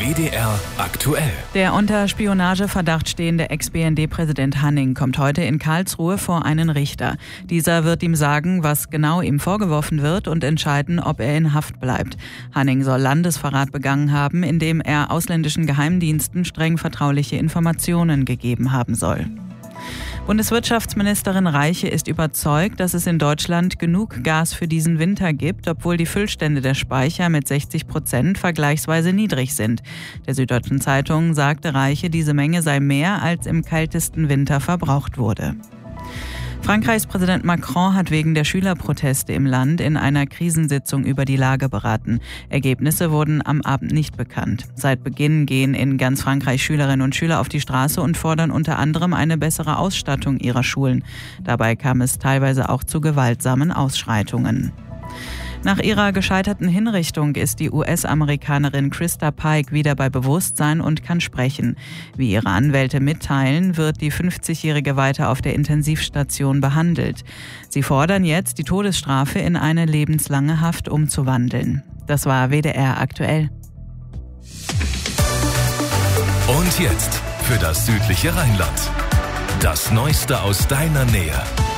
WDR aktuell. Der unter Spionageverdacht stehende Ex-BND-Präsident Hanning kommt heute in Karlsruhe vor einen Richter. Dieser wird ihm sagen, was genau ihm vorgeworfen wird und entscheiden, ob er in Haft bleibt. Hanning soll Landesverrat begangen haben, indem er ausländischen Geheimdiensten streng vertrauliche Informationen gegeben haben soll. Bundeswirtschaftsministerin Reiche ist überzeugt, dass es in Deutschland genug Gas für diesen Winter gibt, obwohl die Füllstände der Speicher mit 60% vergleichsweise niedrig sind. Der Süddeutschen Zeitung sagte Reiche, diese Menge sei mehr, als im kältesten Winter verbraucht wurde. Frankreichs Präsident Macron hat wegen der Schülerproteste im Land in einer Krisensitzung über die Lage beraten. Ergebnisse wurden am Abend nicht bekannt. Seit Beginn gehen in ganz Frankreich Schülerinnen und Schüler auf die Straße und fordern unter anderem eine bessere Ausstattung ihrer Schulen. Dabei kam es teilweise auch zu gewaltsamen Ausschreitungen. Nach ihrer gescheiterten Hinrichtung ist die US-Amerikanerin Krista Pike wieder bei Bewusstsein und kann sprechen. Wie ihre Anwälte mitteilen, wird die 50-Jährige weiter auf der Intensivstation behandelt. Sie fordern jetzt, die Todesstrafe in eine lebenslange Haft umzuwandeln. Das war WDR aktuell. Und jetzt für das südliche Rheinland. Das Neueste aus deiner Nähe.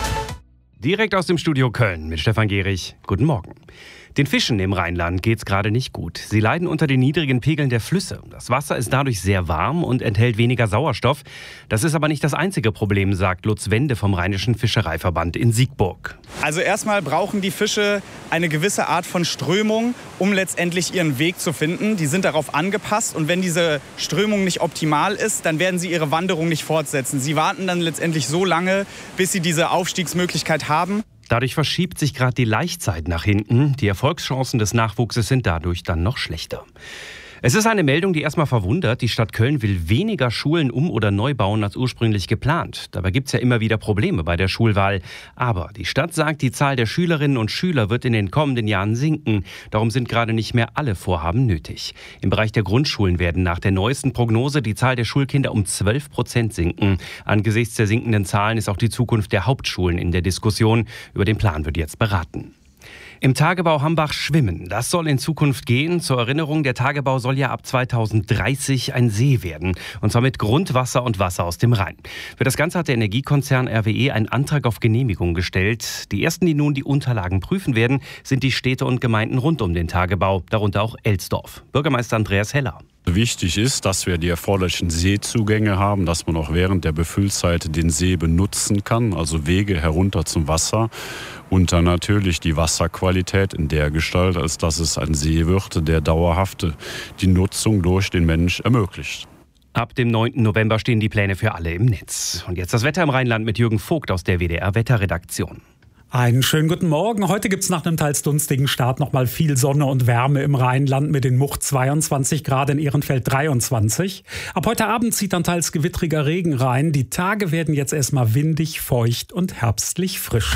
Direkt aus dem Studio Köln mit Stefan Gehrig. Guten Morgen. Den Fischen im Rheinland geht's gerade nicht gut. Sie leiden unter den niedrigen Pegeln der Flüsse. Das Wasser ist dadurch sehr warm und enthält weniger Sauerstoff. Das ist aber nicht das einzige Problem, sagt Lutz Wende vom Rheinischen Fischereiverband in Siegburg. Also erstmal brauchen die Fische eine gewisse Art von Strömung, um letztendlich ihren Weg zu finden. Die sind darauf angepasst und wenn diese Strömung nicht optimal ist, dann werden sie ihre Wanderung nicht fortsetzen. Sie warten dann letztendlich so lange, bis sie diese Aufstiegsmöglichkeit haben. Dadurch verschiebt sich gerade die Laichzeit nach hinten. Die Erfolgschancen des Nachwuchses sind dadurch dann noch schlechter. Es ist eine Meldung, die erstmal verwundert. Die Stadt Köln will weniger Schulen oder neu bauen als ursprünglich geplant. Dabei gibt es ja immer wieder Probleme bei der Schulwahl. Aber die Stadt sagt, die Zahl der Schülerinnen und Schüler wird in den kommenden Jahren sinken. Darum sind gerade nicht mehr alle Vorhaben nötig. Im Bereich der Grundschulen werden nach der neuesten Prognose die Zahl der Schulkinder um 12% sinken. Angesichts der sinkenden Zahlen ist auch die Zukunft der Hauptschulen in der Diskussion. Über den Plan wird jetzt beraten. Im Tagebau Hambach schwimmen. Das soll in Zukunft gehen. Zur Erinnerung, der Tagebau soll ja ab 2030 ein See werden. Und zwar mit Grundwasser und Wasser aus dem Rhein. Für das Ganze hat der Energiekonzern RWE einen Antrag auf Genehmigung gestellt. Die ersten, die nun die Unterlagen prüfen werden, sind die Städte und Gemeinden rund um den Tagebau, darunter auch Elsdorf. Bürgermeister Andreas Heller. Wichtig ist, dass wir die erforderlichen Seezugänge haben, dass man auch während der Befüllzeit den See benutzen kann, also Wege herunter zum Wasser. Und dann natürlich die Wasserqualität in der Gestalt, als dass es ein See wird, der dauerhaft die Nutzung durch den Mensch ermöglicht. Ab dem 9. November stehen die Pläne für alle im Netz. Und jetzt das Wetter im Rheinland mit Jürgen Vogt aus der WDR-Wetterredaktion. Einen schönen guten Morgen. Heute gibt's nach einem teils dunstigen Start noch mal viel Sonne und Wärme im Rheinland mit den Mucht 22 Grad, in Ehrenfeld 23. Ab heute Abend zieht dann teils gewittriger Regen rein. Die Tage werden jetzt erstmal windig, feucht und herbstlich frisch.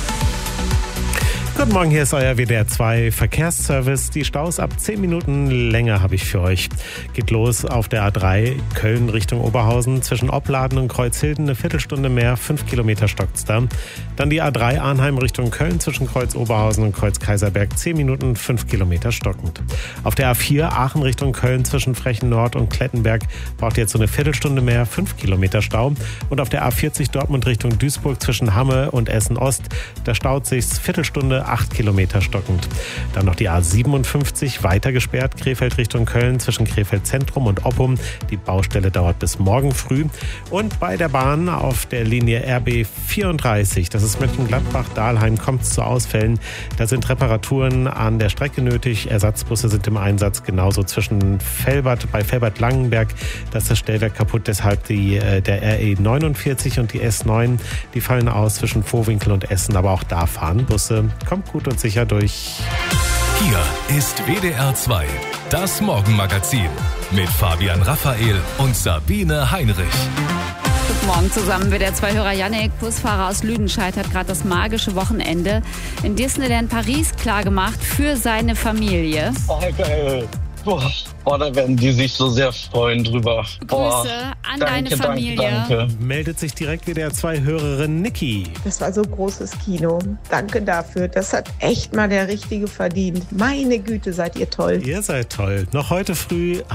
Guten Morgen, hier ist euer WDR 2 Verkehrsservice. Die Staus ab 10 Minuten länger habe ich für euch. Geht los auf der A3 Köln Richtung Oberhausen. Zwischen Opladen und Kreuzhilden eine Viertelstunde mehr, 5 Kilometer stockt's da. Dann die A3 Arnheim Richtung Köln zwischen Kreuz Oberhausen und Kreuz Kaiserberg. 10 Minuten, 5 Kilometer stockend. Auf der A4 Aachen Richtung Köln zwischen Frechen Nord und Klettenberg braucht ihr jetzt so eine Viertelstunde mehr, 5 Kilometer Stau. Und auf der A40 Dortmund Richtung Duisburg zwischen Hamme und Essen Ost, da staut sich's Viertelstunde, 8 Kilometer stockend. Dann noch die A57 weiter gesperrt, Krefeld Richtung Köln zwischen Krefeld Zentrum und Oppum. Die Baustelle dauert bis morgen früh. Und bei der Bahn auf der Linie RB 34, das ist Mönchengladbach-Dahlheim, kommt es zu Ausfällen. Da sind Reparaturen an der Strecke nötig. Ersatzbusse sind im Einsatz, genauso zwischen bei Felbert-Langenberg. Da ist das Stellwerk kaputt, deshalb der RE 49 und die S9, die fallen aus zwischen Vohwinkel und Essen. Aber auch da fahren Busse. Kommt gut und sicher durch. Hier ist WDR 2, das Morgenmagazin mit Fabian Raphael und Sabine Heinrich. Guten Morgen zusammen. WDR 2-Hörer Yannick, Busfahrer aus Lüdenscheid, hat gerade das magische Wochenende in Disneyland Paris klargemacht für seine Familie. Oh, geil. Boah, da werden die sich so sehr freuen drüber. Grüße an deine Familie. Danke. Meldet sich direkt WDR 2-Hörerin Niki. Das war so großes Kino. Danke dafür. Das hat echt mal der Richtige verdient. Meine Güte, seid ihr toll. Ihr seid toll. Noch heute früh